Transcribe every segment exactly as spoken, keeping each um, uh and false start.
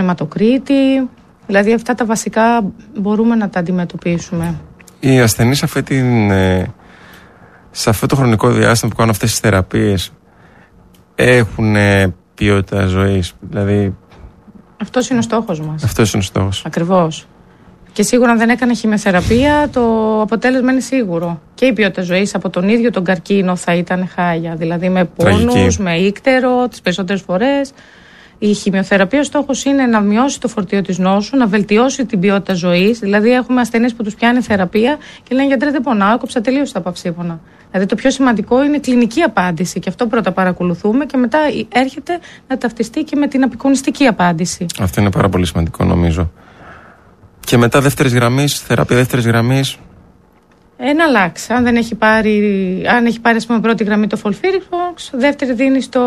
αιματοκρίτη. Δηλαδή αυτά τα βασικά μπορούμε να τα αντιμετωπίσουμε. Οι ασθενείς σε, αυτή την, σε αυτό το χρονικό διάστημα που κάνουν αυτές τις θεραπείες έχουν ποιότητα ζωής, δηλαδή... Αυτός είναι ο στόχος μας. Αυτός είναι ο στόχος. Ακριβώς. Και σίγουρα αν δεν έκανε χημειοθεραπεία, το αποτέλεσμα είναι σίγουρο. Και η ποιότητα ζωής από τον ίδιο τον καρκίνο θα ήταν χάλια. Δηλαδή με πόνους, με ύκτερο, τις περισσότερες φορές. Η χημειοθεραπεία ο στόχος είναι να μειώσει το φορτίο της νόσου, να βελτιώσει την ποιότητα ζωής. Δηλαδή, έχουμε ασθενείς που τους πιάνει θεραπεία και λένε γιατρέ, δεν πονάω, έκοψα τελείως τα παυσίπονα. Δηλαδή, το πιο σημαντικό είναι η κλινική απάντηση και αυτό πρώτα παρακολουθούμε και μετά έρχεται να ταυτιστεί και με την απεικονιστική απάντηση. Αυτό είναι πάρα πολύ σημαντικό, νομίζω. Και μετά δεύτερης γραμμής, θεραπεία δεύτερης γραμμής. Ένα λάξ. Αν δεν έχει πάρει, αν έχει πάρει, ας πούμε, πρώτη γραμμή το Folfirix, δεύτερη δίνει στο.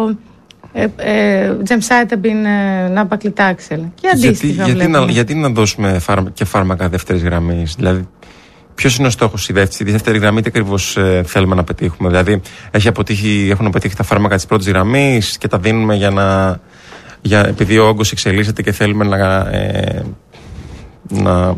Gemcitabine, Nab-Paclitaxel και αντίστοιχα. Γιατί, γιατί, να, γιατί να δώσουμε φάρμα, και φάρμακα δεύτερης γραμμής, δηλαδή ποιος είναι ο στόχος, η δεύτερη, η δεύτερη γραμμή, τι ακριβώς ε, θέλουμε να πετύχουμε? Δηλαδή έχει αποτύχει, έχουν αποτύχει τα φάρμακα της πρώτης γραμμής και τα δίνουμε για να, για, επειδή ο όγκος εξελίσσεται και θέλουμε να, ε, να,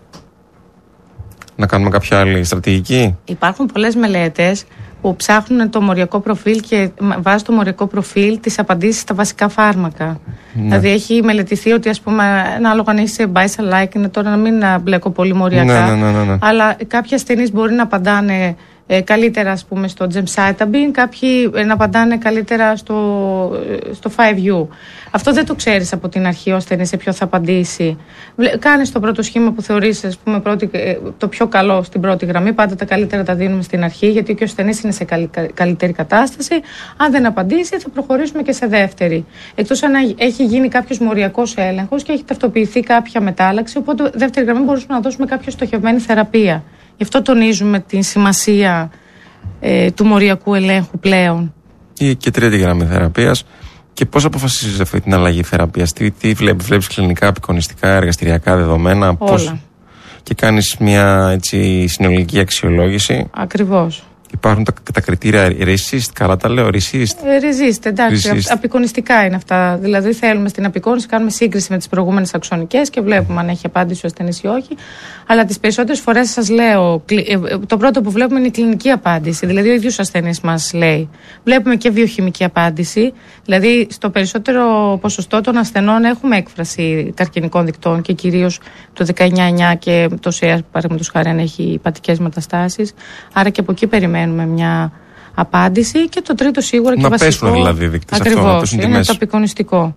να κάνουμε κάποια άλλη στρατηγική. Υπάρχουν πολλές μελέτες που ψάχνουν το μοριακό προφίλ και βάζει το μοριακό προφίλ τις απαντήσεις στα βασικά φάρμακα. Ναι. Δηλαδή έχει μελετηθεί ότι, ας πούμε, ανάλογα αν είσαι Bicycle-like, είναι τώρα να μην μπλέκω πολύ μοριακά, ναι, ναι, ναι, ναι. αλλά κάποιοι ασθενείς μπορεί να απαντάνε ε, καλύτερα, ας πούμε, στο Gemcitabine, κάποιοι ε, να απαντάνε καλύτερα στο, στο φάιβ γιου. Αυτό δεν το ξέρεις από την αρχή ο ασθενής σε ποιο θα απαντήσει. Κάνεις το πρώτο σχήμα που θεωρείς, ας πούμε, πρώτη, το πιο καλό στην πρώτη γραμμή. Πάντα τα καλύτερα τα δίνουμε στην αρχή, γιατί και ο ασθενής είναι σε καλ, καλύτερη κατάσταση. Αν δεν απαντήσει, θα προχωρήσουμε και σε δεύτερη. Εκτός αν έχει γίνει κάποιος μοριακός έλεγχος και έχει ταυτοποιηθεί κάποια μετάλλαξη. Οπότε, δεύτερη γραμμή μπορούμε να δώσουμε κάποια στοχευμένη θεραπεία. Γι' αυτό τονίζουμε τη σημασία ε, του μοριακού ελέγχου πλέον. Ή και τρίτη γραμμή θεραπείας. Και πώς αποφασίζεις αυτή την αλλαγή θεραπείας? Τι, τι βλέπεις, βλέπεις κλινικά, απεικονιστικά, εργαστηριακά δεδομένα? Όλα. Πώς... Και κάνεις μια έτσι, συνολική αξιολόγηση. Ακριβώς. Υπάρχουν τα, τα κριτήρια resist, καλά τα λέω, resist. Ε, resist, εντάξει, resist. Απεικονιστικά είναι αυτά. Δηλαδή θέλουμε στην απεικόνιση, κάνουμε σύγκριση με τις προηγούμενες αξονικές και βλέπουμε αν έχει απάντηση ο ασθενής ή όχι. Αλλά τις περισσότερες φορές σας λέω, το πρώτο που βλέπουμε είναι η κλινική απάντηση. Δηλαδή ο ίδιος ο ασθενής μας λέει. Βλέπουμε και βιοχημική απάντηση. Δηλαδή στο περισσότερο ποσοστό των ασθενών έχουμε έκφραση καρκινικών δικτών και κυρίως το δεκαεννιά εννιά και το ΣΕΑ, παραδείγματος χάρη, αν έχει υπατικές μεταστάσεις. Άρα και από εκεί περιμένουμε μια απάντηση. Και το τρίτο σίγουρα να και βασικό. Να πέσουν δηλαδή οι δείκτες. Ακριβώς, αυτό, είναι το απεικονιστικό.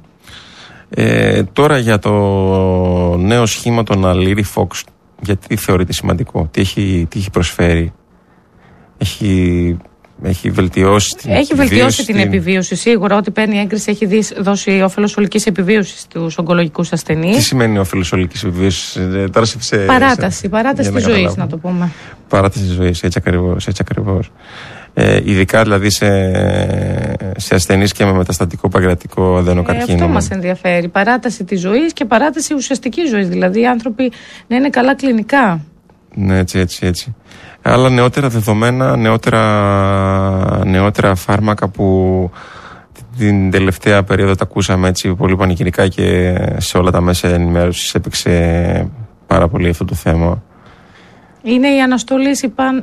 Ε, τώρα για το νέο σχήμα των Aliri Fox, γιατί θεωρείται σημαντικό, τι έχει, τι έχει προσφέρει? Έχει, έχει βελτιώσει την έχει επιβίωση, βελτιώσει την την... επιβίωση σίγουρα. Ό,τι παίρνει έγκριση έχει δώσει όφελος ολικής επιβίωσης στους ογκολογικούς ασθενείς. Τι σημαίνει όφελος ολικής επιβίωσης? Τώρα σε, παράταση, σε, παράταση της ζωής, να το πούμε. Παράταση της ζωής, έτσι ακριβώς, έτσι ακριβώς. Ε, ειδικά δηλαδή σε, σε ασθενείς και με μεταστατικό παγκρατικό αδενοκαρκίνωμα. Ε, αυτό μας ενδιαφέρει. Παράταση της ζωής και παράταση ουσιαστικής ζωής. Δηλαδή οι άνθρωποι να είναι καλά κλινικά. Ναι, έτσι, έτσι, έτσι. Αλλά νεότερα δεδομένα, νεότερα, νεότερα φάρμακα που την τελευταία περίοδο τα ακούσαμε έτσι πολύ πανηγυρικά και σε όλα τα μέσα ενημέρωσης έπαιξε πάρα πολύ αυτό το θέμα. Είναι η αναστολής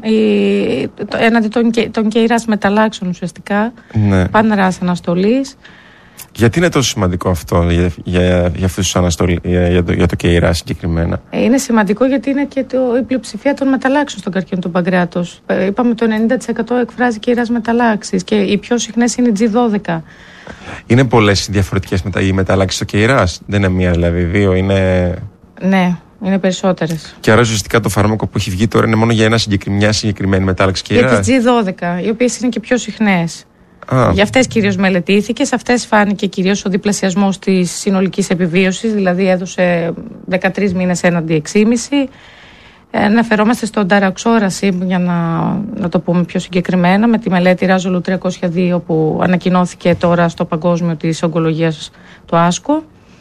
έναντι των, των κεϊράς μεταλλάξεων ουσιαστικά. Ναι. Πάνρας αναστολής. Γιατί είναι τόσο σημαντικό αυτό για, για, για, αυτούς αναστολ, για, για, το, για το κεϊρά συγκεκριμένα? Ε, είναι σημαντικό γιατί είναι και το, η πλειοψηφία των μεταλλάξεων στον καρκίνο του παγκρέατος. Ε, είπαμε το ενενήντα τοις εκατό εκφράζει κεϊράς μεταλλάξεις και οι πιο συχνές είναι η τζι δώδεκα. Είναι πολλές διαφορετικές μετα, οι μεταλλάξεις στο κεϊράς? Δεν είναι μία δηλαδή, δύο είναι... Ναι. Είναι περισσότερες. Και άρα ουσιαστικά το φάρμακο που έχει βγει τώρα είναι μόνο για ένα συγκεκρι... μια συγκεκριμένη μετάλλαξη κεϊρά? Για τις τζι δώδεκα, οι οποίες είναι και πιο συχνές. Α. Για αυτές κυρίως μελετήθηκε. Σε αυτές φάνηκε κυρίως ο διπλασιασμός της συνολικής επιβίωσης, δηλαδή έδωσε δεκατρείς μήνες έναντι έξι. Αναφερόμαστε στον Daraxonrasib, για να, να το πούμε πιο συγκεκριμένα, με τη μελέτη Resolute τριακόσια δύο που ανακοινώθηκε τώρα στο Παγκόσμιο της Ογκολογίας, το άσκο.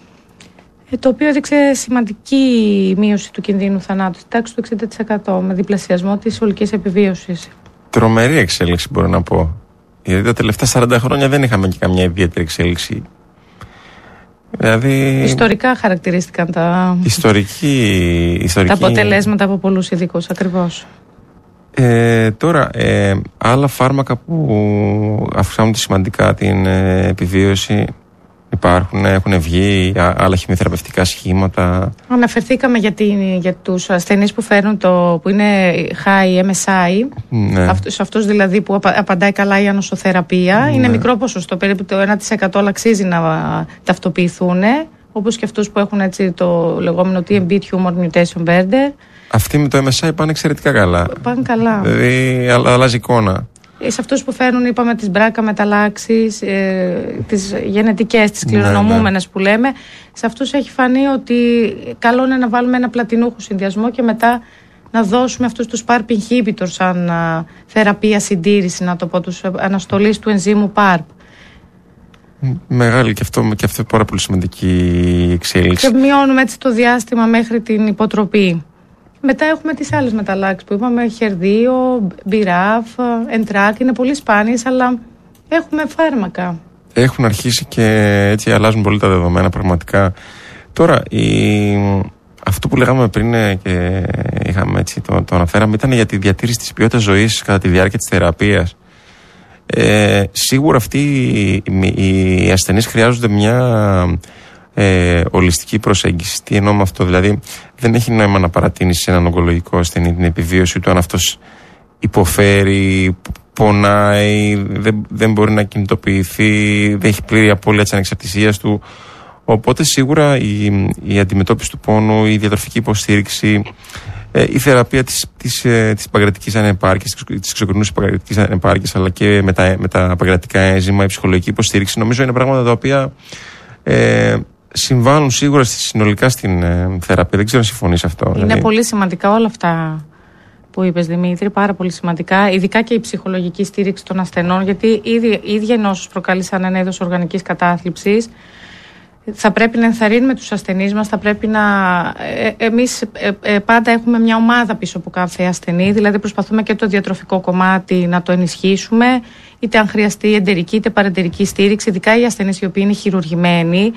Το οποίο έδειξε σημαντική μείωση του κινδύνου θανάτου, στη τάξη του εξήντα τοις εκατό, με διπλασιασμό της ολικής επιβίωσης. Τρομερή εξέλιξη, μπορώ να πω. Γιατί τα τελευταία σαράντα χρόνια δεν είχαμε και καμιά ιδιαίτερη εξέλιξη. Δηλαδή, ιστορικά χαρακτηρίστηκαν τα, ιστορική, ιστορική... τα αποτελέσματα από πολλούς ειδικούς, ακριβώς. Ε, τώρα, ε, άλλα φάρμακα που αυξάνουν σημαντικά την ε, επιβίωση υπάρχουν, έχουν βγει, άλλα χημειοθεραπευτικά σχήματα. Αναφερθήκαμε για, την, για τους ασθενείς που φέρνουν το, που είναι high εμ ες άι, Ναι. σε αυτούς δηλαδή που απαντάει καλά η ανοσοθεραπεία. Ναι. Είναι μικρό ποσοστό, περίπου το ένα τοις εκατό, αλλά αξίζει να ταυτοποιηθούν, όπως και αυτούς που έχουν έτσι το λεγόμενο τι εμ μπι, Tumor Mutation Burden. Αυτοί με το εμ ες άι πάνε εξαιρετικά καλά. Πάνε καλά. Δηλαδή, αλλάζει εικόνα. Σε αυτούς που φέρνουν, είπαμε, τις μπράκα μεταλλάξεις, ε, τις γενετικές, τις κληρονομούμενες, ναι, ναι, που λέμε, σε αυτούς έχει φανεί ότι καλό είναι να βάλουμε ένα πλατινούχο συνδυασμό και μετά να δώσουμε αυτούς τους παρ inhibitors σαν α, θεραπεία συντήρηση, να το πω, τους αναστολής του ενζήμου παρπ. Μεγάλη και αυτό, και αυτό πάρα πολύ σημαντική εξέλιξη. Και μειώνουμε έτσι το διάστημα μέχρι την υποτροπή. Μετά έχουμε τις άλλες μεταλλάξεις που είπαμε, χερδίο, μπιράφ, εντράκ, είναι πολύ σπάνιες, αλλά έχουμε φάρμακα. Έχουν αρχίσει και έτσι αλλάζουν πολύ τα δεδομένα πραγματικά. Τώρα, η... αυτό που λέγαμε πριν και είχαμε έτσι, το, το αναφέραμε, ήταν για τη διατήρηση της ποιότητας ζωής κατά τη διάρκεια της θεραπείας. Ε, σίγουρα αυτοί οι, οι ασθενείς χρειάζονται μια ε, ολιστική προσέγγιση. Τι εννοώ με αυτό? Δηλαδή, δεν έχει νόημα να παρατείνεις σε έναν ογκολογικό ασθενή την επιβίωση του αν αυτός υποφέρει, πονάει, δεν, δεν μπορεί να κινητοποιηθεί, δεν έχει πλήρη απώλεια της ανεξαρτησίας του. Οπότε σίγουρα η, η αντιμετώπιση του πόνου, η διατροφική υποστήριξη, ε, η θεραπεία της, της, ε, της παγκρατικής ανεπάρκειας, της εξωκρινούς παγκρατικής ανεπάρκειας, αλλά και με τα, με τα παγκρατικά ένζημα, η ψυχολογική υποστήριξη, νομίζω είναι πράγματα τα οποία ε, συμβάλλουν σίγουρα συνολικά στην ε, θεραπεία. Δεν ξέρω αν συμφωνείς αυτό. Είναι δηλαδή πολύ σημαντικά όλα αυτά που είπες, Δημήτρη, πάρα πολύ σημαντικά, ειδικά και η ψυχολογική στήριξη των ασθενών, γιατί ήδη, η ίδια νόσος προκαλεί σαν ένα είδος οργανικής κατάθλιψης. Θα πρέπει να ενθαρρύνουμε τους ασθενείς μας, θα πρέπει να... Ε, εμείς ε, ε, πάντα έχουμε μια ομάδα πίσω από κάθε ασθενή, δηλαδή προσπαθούμε και το διατροφικό κομμάτι να το ενισχύσουμε, είτε αν χρειαστεί εντερική είτε παρεντερική στήριξη, ειδικά οι ασθενείς οι οποίοι είναι χειρουργημένοι,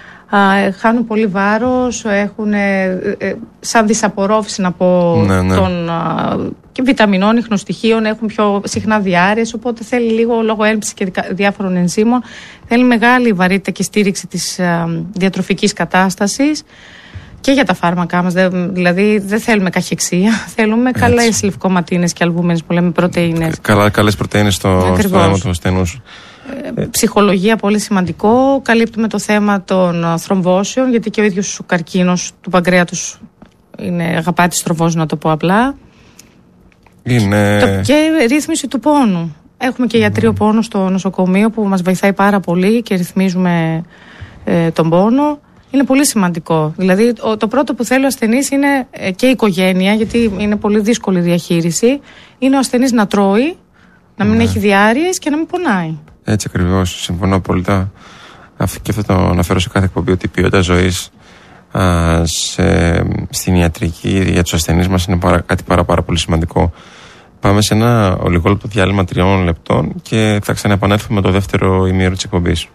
α, χάνουν πολύ βάρος, έχουν ε, ε, σαν δυσαπορρόφηση να πω, ναι, ναι. των α, και βιταμινών, ιχνοστοιχείων, έχουν πιο συχνά διάρρειες, οπότε θέλει λίγο, λόγω έλλειψης και διάφορων ενζήμων, θέλει μεγάλη βαρύτητα και στήριξη της α, διατροφικής κατάστασης και για τα φάρμακά μας. Δηλαδή δεν θέλουμε καχεξία, θέλουμε έτσι καλές λευκοματίνες και αλβούμενες που λέμε πρωτεΐνες. Καλά, καλές πρωτεΐνες στο, στο αίμα του ασθενούς. Ε, ψυχολογία πολύ σημαντικό. Καλύπτουμε το θέμα των θρομβώσεων, γιατί και ο ίδιος ο καρκίνος του παγκρέατος είναι, αγαπά τις θρομβώσεις, να το πω απλά. Είναι... Το, και ρύθμιση του πόνου. Έχουμε και ιατρείο mm. πόνου στο νοσοκομείο που μας βοηθάει πάρα πολύ και ρυθμίζουμε ε, τον πόνο. Είναι πολύ σημαντικό. Δηλαδή ο, το πρώτο που θέλει ο ασθενής είναι ε, και η οικογένεια, γιατί είναι πολύ δύσκολη διαχείριση. Είναι ο ασθενής να τρώει, να μην mm. έχει διάρρειες και να μην πονάει. Έτσι ακριβώς. Συμφωνώ απόλυτα. Και αυτό το αναφέρω σε κάθε εκπομπή, ότι η ποιότητα ζωής α, σε, στην ιατρική για τους ασθενείς μας είναι πάρα, κάτι πάρα, πάρα πολύ σημαντικό. Πάμε σε ένα ολιγόλεπτο διάλειμμα τριών λεπτών και θα ξαναεπανέλθουμε με το δεύτερο ημίωρο της εκπομπής.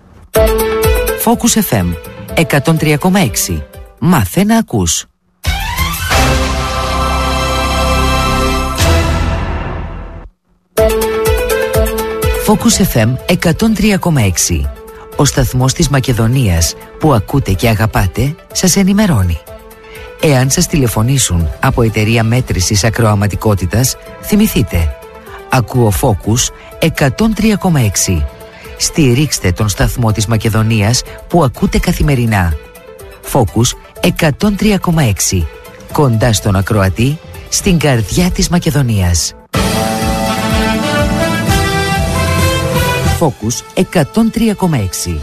Focus εφ εμ εκατόν τρία κόμμα έξι. Μάθε να ακούς. Focus εφ εμ εκατόν τρία κόμμα έξι. Ο σταθμός της Μακεδονίας που ακούτε και αγαπάτε σας ενημερώνει. Εάν σας τηλεφωνήσουν από εταιρεία μέτρησης ακροαματικότητας, θυμηθείτε. Ακούω Focus εκατόν τρία κόμμα έξι. Στηρίξτε τον σταθμό της Μακεδονίας που ακούτε καθημερινά. Focus εκατόν τρία κόμμα έξι. Κοντά στον ακροατή, στην καρδιά της Μακεδονίας. Focus εκατόν τρία κόμμα έξι.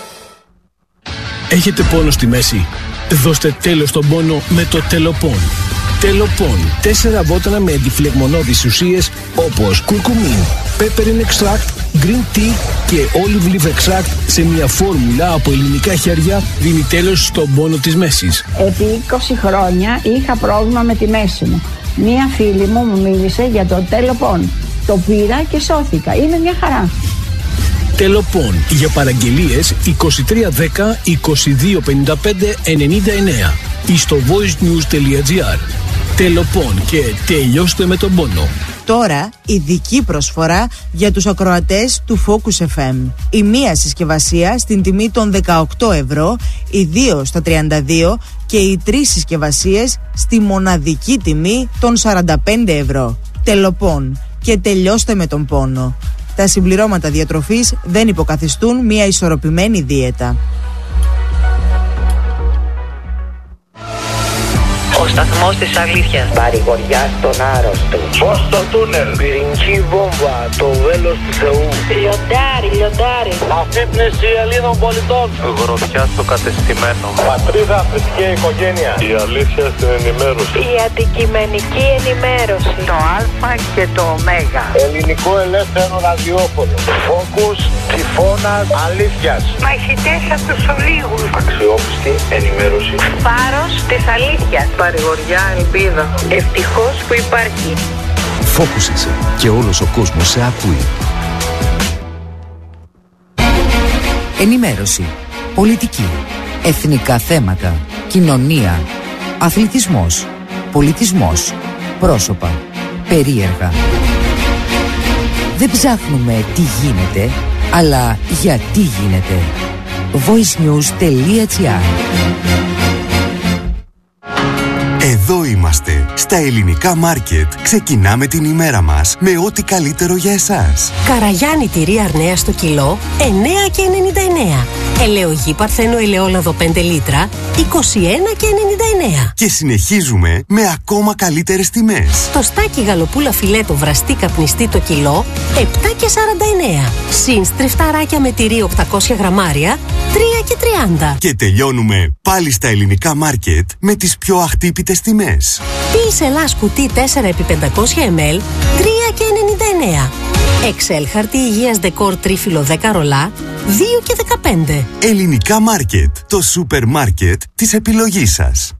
Έχετε πόνο στη μέση? Δώστε τέλος στον πόνο με το Τελοπών. Τελοπών. Τέσσερα βότανα με αντιφλεγμονώδεις ουσίες όπως κουρκουμίν, pepperine extract, green tea και olive leaf extract σε μια φόρμουλα από ελληνικά χέρια δίνει τέλος στον πόνο της μέσης. Επί είκοσι χρόνια είχα πρόβλημα με τη μέση μου. Μία φίλη μου μου μίλησε για το Τελοπών. Το πήρα και σώθηκα. Είναι μια χαρά. Τελοπών. Για παραγγελίες είκοσι τρία δέκα είκοσι δύο πενήντα πέντε ενενήντα εννέα ή στο voicenews.gr. Τελοπών και τελειώστε με τον πόνο. Τώρα ειδική προσφορά για τους ακροατές του Focus εφ εμ. Η μία συσκευασία στην τιμή των δεκαοκτώ ευρώ, οι δύο στα τριάντα δύο και οι τρεις συσκευασίες στη μοναδική τιμή των σαράντα πέντε ευρώ. Τελοπών και τελειώστε με τον πόνο. Τα συμπληρώματα διατροφής δεν υποκαθιστούν μια ισορροπημένη δίαιτα. Ο σταθμός της αλήθειας. Παρηγοριά στον άρρωστο. Φως στο τούνελ. Πυρηνική βόμβα. Το βέλος του Θεού. Λιοντάρι, λιοντάρι. Αφύπνιση Ελλήνων πολιτών. Γροθιά στο κατεστημένο. Πατρίδα, θρησκεία, οικογένεια. Η αλήθεια στην ενημέρωση. Η αντικειμενική ενημέρωση. Το Α και το Ω. Ελληνικό ελεύθερο ραδιόφωνο. Focus, τυφώνας, αλήθειας. Μαχητές από τους ολίγους. Αξιόπιστη ενημέρωση. Φάρος της αλήθειας. Παρηγοριά, ελπίδα. Ευτυχώς που υπάρχει. Φόκουσεσαι και όλος ο κόσμος σε ακούει. Ενημέρωση, πολιτική, εθνικά θέματα, κοινωνία, αθλητισμός, πολιτισμός, πρόσωπα, περίεργα. Δεν ψάχνουμε τι γίνεται, αλλά γιατί γίνεται. voicenews.gr. Εδώ είμαστε, στα ελληνικά μάρκετ. Ξεκινάμε την ημέρα μας με ό,τι καλύτερο για εσάς. Καραγιάννη τυρί Αρνέα στο κιλό, εννέα και ενενήντα εννέα. Ελαιογή Παρθένο ελαιόλαδο πέντε λίτρα, είκοσι ένα και ενενήντα εννέα. Και συνεχίζουμε με ακόμα καλύτερες τιμές. Το στάκι γαλοπούλα φιλέτο βραστή καπνιστή το κιλό, επτά και σαράντα εννέα. Συν στριφταράκια με τυρί οκτακόσια γραμμάρια, τρία και τριάντα. Και τελειώνουμε πάλι στα ελληνικά μάρκετ με τις πιο αχτύπητες τιμές. Τίης Ελλάς κουτί τέσσερα επί πεντακόσια μιλιλίτρα, τρία και ενενήντα εννέα. Excel χαρτί υγείας δεκόρ τρίφυλλο δέκα ρολά, δύο και δεκαπέντε. Ελληνικά μάρκετ, το σούπερ μάρκετ της επιλογής σας.